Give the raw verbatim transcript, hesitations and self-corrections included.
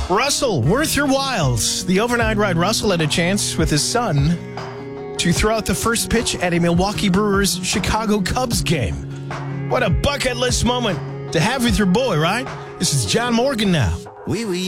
Russell, worth your whiles. The overnight ride Russell had a chance with his son to throw out the first pitch at a Milwaukee Brewers Chicago Cubs game. What a bucket list moment to have with your boy, right? This is John Morgan now. Oui, oui.